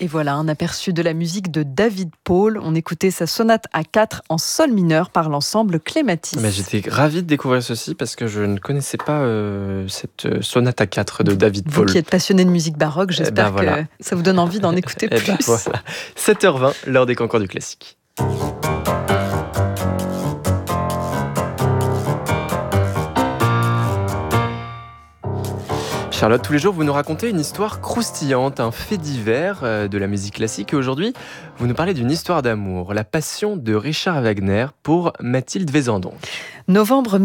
Et voilà, un aperçu de la musique de David Paul. On écoutait sa sonate A4 en sol mineur par l'ensemble Clématis. Mais j'étais ravi de découvrir ceci parce que je ne connaissais pas cette sonate A4 de David Paul. Vous qui êtes passionné de musique baroque, j'espère que ça vous donne envie d'en écouter plus. Voilà. 7h20, l'heure des cancans du classique. Charlotte, tous les jours, vous nous racontez une histoire croustillante, un fait divers de la musique classique. Et aujourd'hui, vous nous parlez d'une histoire d'amour, la passion de Richard Wagner pour Mathilde Wesendonck. Novembre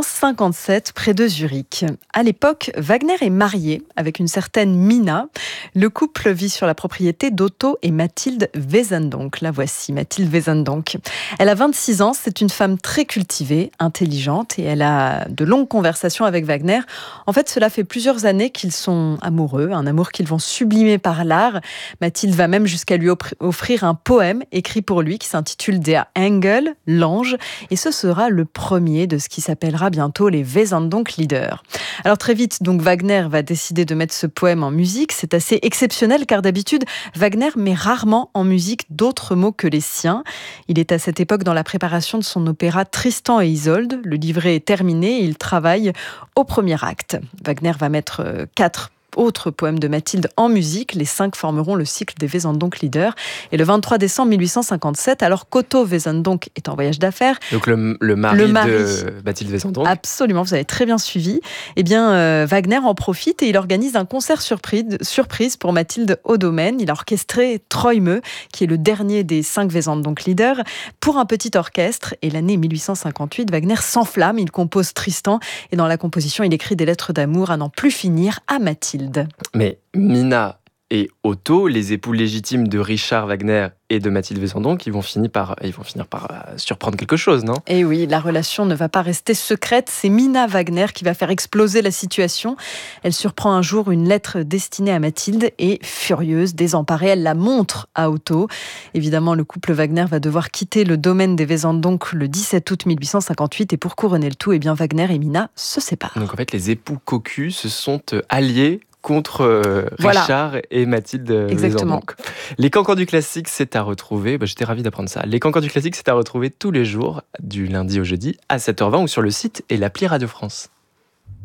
1857, près de Zurich. À l'époque, Wagner est marié avec une certaine Mina. Le couple vit sur la propriété d'Otto et Mathilde Wesendonck. La voici, Mathilde Wesendonck. Elle a 26 ans, c'est une femme très cultivée, intelligente et elle a de longues conversations avec Wagner. En fait, cela fait plusieurs années qu'ils sont amoureux, un amour qu'ils vont sublimer par l'art. Mathilde va même jusqu'à lui offrir un poème écrit pour lui qui s'intitule Der Engel, l'ange, et ce sera le premier de ce qui s'appellera bientôt les Wesendonck Lieder. Alors très vite, donc Wagner va décider de mettre ce poème en musique. C'est assez exceptionnel car d'habitude, Wagner met rarement en musique d'autres mots que les siens. Il est à cette époque dans la préparation de son opéra Tristan et Isolde. Le livret est terminé et il travaille au premier acte. Wagner va mettre 4 autres poèmes de Mathilde en musique. Les 5 formeront le cycle des Wesendonck Lieder. Et le 23 décembre 1857, alors qu'Otto Wesendonck est en voyage d'affaires... Donc le mari de Mathilde Wesendonck. Absolument, vous avez très bien suivi. Eh bien, Wagner en profite et il organise un concert surprise pour Mathilde au domaine. Il a orchestré Träume, qui est le dernier des 5 Wesendonck Lieder, pour un petit orchestre. Et l'année 1858, Wagner s'enflamme. Il compose Tristan. Et dans la composition, il écrit des lettres d'amour à n'en plus finir à Mathilde. Mais Mina et Otto, les époux légitimes de Richard Wagner et de Mathilde Wesendonck, ils vont finir par surprendre quelque chose, non ? Et oui, la relation ne va pas rester secrète. C'est Mina Wagner qui va faire exploser la situation. Elle surprend un jour une lettre destinée à Mathilde et, furieuse, désemparée, elle la montre à Otto. Évidemment, le couple Wagner va devoir quitter le domaine des Wesendonck le 17 août 1858 et pour couronner le tout, eh bien Wagner et Mina se séparent. Donc en fait, les époux cocus se sont alliés contre Richard et Mathilde Wesendonck. Les cancans du classique, c'est à retrouver. J'étais ravi d'apprendre ça. Les cancans du classique, c'est à retrouver tous les jours, du lundi au jeudi, à 7h20 ou sur le site et l'appli Radio France.